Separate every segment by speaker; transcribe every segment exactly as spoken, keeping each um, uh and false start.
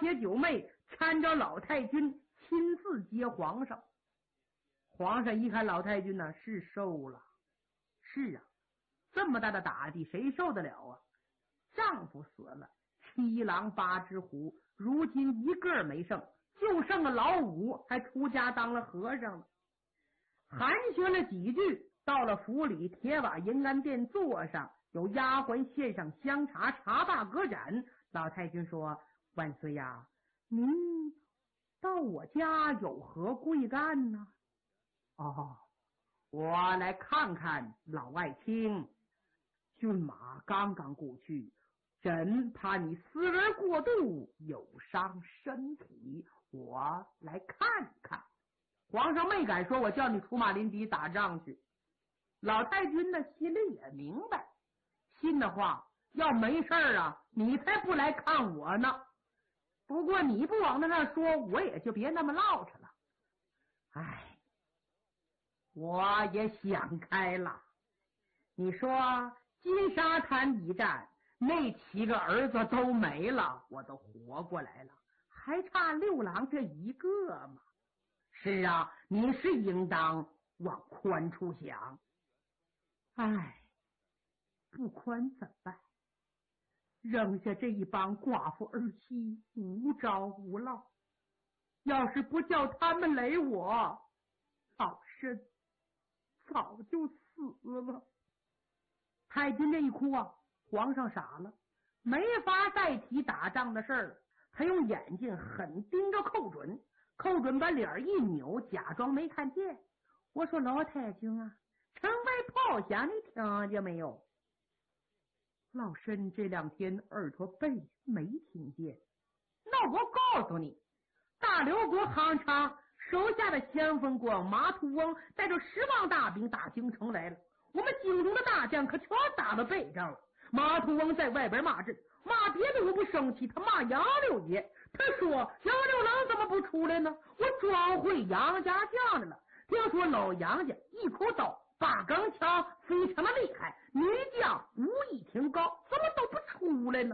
Speaker 1: 姐九妹搀着老太君亲自接皇上。皇上一看老太君呢，是瘦了，是啊，这么大的打击谁受得了啊？丈夫死了，七狼八只虎，如今一个没剩，就剩个老五还出家当了和尚了。寒暄了几句，到了府里铁瓦银安殿座上，有丫鬟献上香茶，茶罢歌盏。老太君说：万岁呀，您到我家有何贵干呢？哦，我来看看老爱卿，骏马刚刚过去，朕怕你思而过度有伤身体，我来看看。皇上没敢说我叫你出马临敌打仗去。老太君呢心里也明白，信的话要没事啊，你才不来看我呢。不过你不往那上说，我也就别那么唠扯了。唉，我也想开了。你说金沙滩一战，那七个儿子都没了，我都活过来了，还差六郎这一个嘛。是啊，你是应当往宽处想。唉，不宽怎么办？扔下这一帮寡妇儿妻无着无落，要是不叫他们累我，老身早就死了。太君这一哭啊，皇上傻了，没法再提打仗的事儿。他用眼睛狠盯着寇准，寇准把脸一扭，假装没看见。我说老太君啊，城外炮响你听见没有？老身这两天耳朵背没听见。那我告诉你，大刘国行长手下的先锋官马图翁带着十万大兵打京城来了，我们京中的大将可全打到北上了。马图翁在外边骂阵，骂别的我不生气，他骂杨六爷。他说杨六郎怎么不出来呢？我装会杨家将的了。听说老杨家一口刀八杆枪非常的厉害，女将武艺挺高，怎么都不出来呢？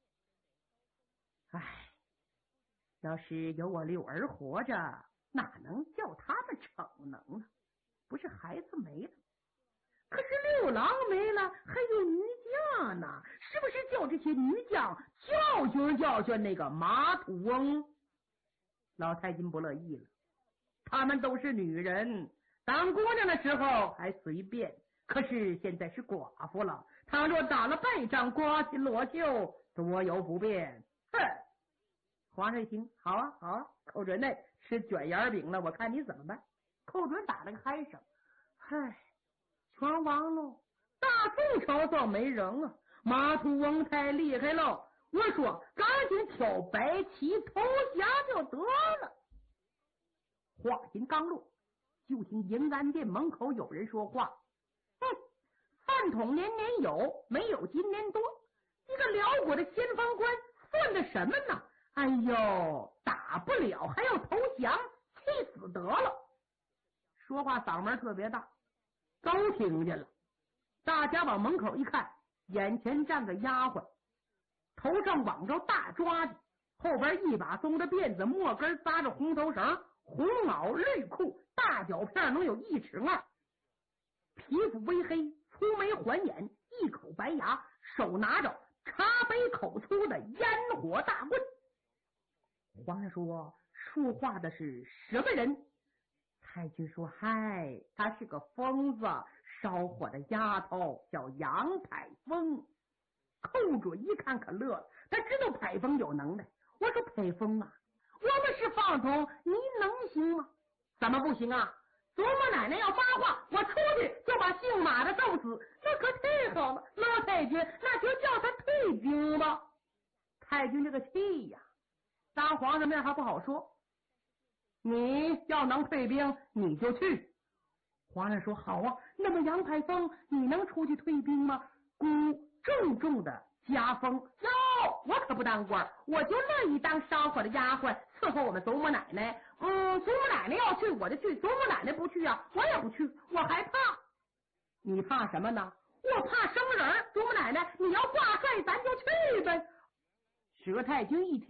Speaker 1: 唉，要是有我六儿活着，哪能叫他们逞能呢？不是孩子没了，可是六郎没了，还有女将呢，是不是叫这些女将教训教训那个马土翁？老太君不乐意了，他们都是女人，当姑娘的时候还随便，可是现在是寡妇了，倘若打了败仗，刮起裸袖，多有不便。哼！皇上一听，好啊好啊，寇准内吃卷圆饼了，我看你怎么办。寇准打了个嗨声，嗨，全完了，大宋朝倒没人啊，马图翁太厉害了，我说赶紧挑白旗投降就得了。话音刚落，就听银安殿门口有人说话：哼，饭桶年年有，没有今年多，一个辽国的先锋官算个什么呢？哎呦，打不了还要投降，气死得了。说话嗓门特别大，都听见了。大家往门口一看，眼前站个丫鬟，头上绑着大抓子，后边一把棕的辫子，末根扎着红头绳，红袄绿裤，大脚片能有一尺二，皮肤微黑，粗眉环眼，一口白牙，手拿着茶杯口粗的烟火大棍。皇上说，说话的是什么人？太君说，嗨，她是个疯子，烧火的丫头，叫杨排风。寇准一看可乐了，他知道排风有能耐。我说排风啊，我们是放桶，你能行吗？怎么不行啊？祖母奶奶要发话，我出去就把姓马的揍死，那可太好了。老太君，那就叫他退兵吧。太君这个气呀，当皇上面还不好说。你要能退兵，你就去。皇上说好啊，那么杨排风，你能出去退兵吗？孤重重的加封，哟，我可不当官，我就乐意当烧火的丫鬟，伺候我们祖母奶奶。嗯，祖母奶奶要去我就去，祖母奶奶不去啊，我也不去，我还怕。你怕什么呢？我怕生人。祖母奶奶，你要挂帅，咱就去呗。佘太君一听